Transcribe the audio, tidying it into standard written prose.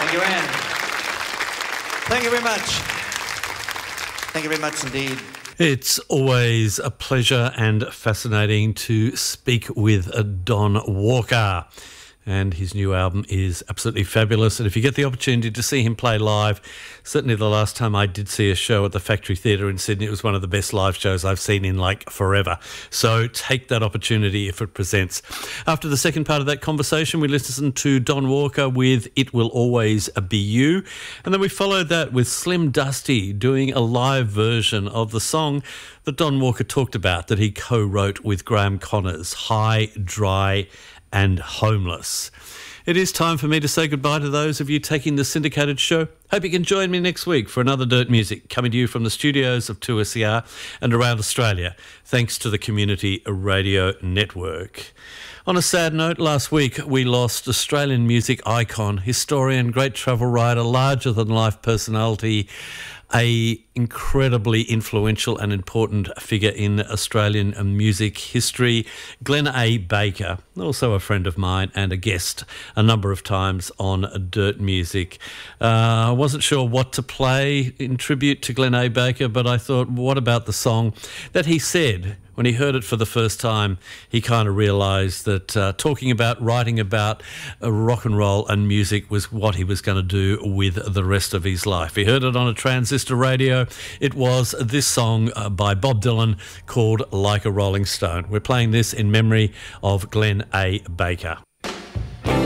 Thank you, Anne. Thank you very much. Thank you very much indeed. It's always a pleasure and fascinating to speak with Don Walker. And his new album is absolutely fabulous. And if you get the opportunity to see him play live, certainly the last time I did see a show at the Factory Theatre in Sydney, it was one of the best live shows I've seen in like forever. So take that opportunity if it presents. After the second part of that conversation, we listened to Don Walker with It Will Always Be You. And then we followed that with Slim Dusty doing a live version of the song that Don Walker talked about that he co-wrote with Graham Connors, High, Dry and Homeless. It is time for me to say goodbye to those of you taking the syndicated show. Hope you can join me next week for another Dirt Music coming to you from the studios of 2SER and around Australia, thanks to the Community Radio Network. On a sad note, last week we lost Australian music icon, historian, great travel writer, larger-than-life personality, a incredibly influential and important figure in Australian music history, Glenn A. Baker, also a friend of mine and a guest a number of times on Dirt Music. I wasn't sure what to play in tribute to Glenn A. Baker, but I thought, what about the song that he said when he heard it for the first time, he kind of realised that talking about, writing about rock and roll and music was what he was going to do with the rest of his life. He heard it on a transistor radio. It was this song by Bob Dylan called Like a Rolling Stone. We're playing this in memory of Glenn A. Baker.